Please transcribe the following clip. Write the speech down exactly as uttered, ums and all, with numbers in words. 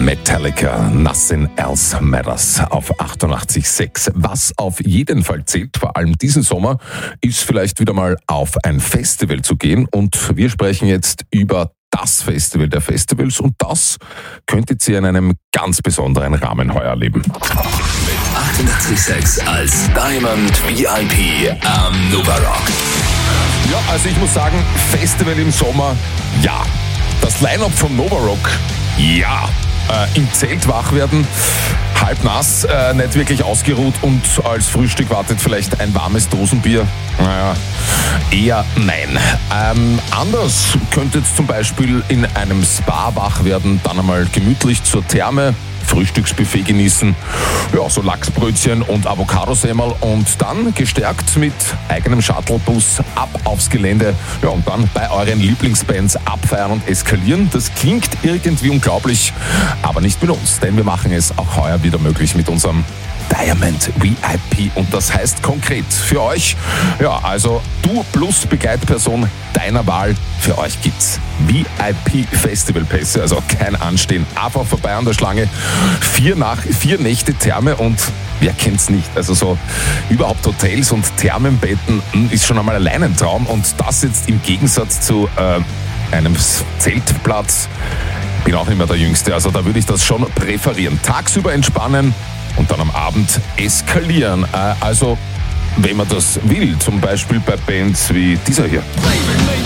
Metallica, Nothing Else Matters auf achtundachtzig Komma sechs. Was auf jeden Fall zählt, vor allem diesen Sommer, ist vielleicht wieder mal auf ein Festival zu gehen. Und wir sprechen jetzt über das Festival der Festivals. Und das könntet ihr in einem ganz besonderen Rahmen heuer erleben. Mit achtundachtzig Komma sechs als Diamond V I P am Nova Rock. Ja, also ich muss sagen, Festival im Sommer, ja. Das Line-Up vom Nova Rock, ja. Äh, Im Zelt wach werden, halb nass, äh, nicht wirklich ausgeruht und als Frühstück wartet vielleicht ein warmes Dosenbier. Naja, eher nein. Ähm, anders könntet zum Beispiel in einem Spa wach werden, dann einmal gemütlich zur Therme, Frühstücksbuffet genießen, ja, so Lachsbrötchen und Avocadosemmel und dann gestärkt mit eigenem Shuttlebus ab aufs Gelände, ja, und dann bei euren Lieblingsbands abfeiern und eskalieren. Das klingt irgendwie unglaublich, aber nicht mit uns, denn wir machen es auch heuer wieder möglich mit unserem Diamond V I P und das heißt konkret für euch, ja, also du plus Begleitperson deiner Wahl, für euch gibt's V I P-Festivalpässe, also kein Anstehen, einfach vorbei an der Schlange, vier, nach, vier Nächte Therme und wer kennt's nicht, also so überhaupt Hotels und Thermenbetten ist schon einmal allein ein Traum und das jetzt im Gegensatz zu äh, einem Zeltplatz, bin auch nicht mehr der Jüngste, also da würde ich das schon präferieren, tagsüber entspannen und dann am Abend eskalieren. Also, wenn man das will, zum Beispiel bei Bands wie dieser hier.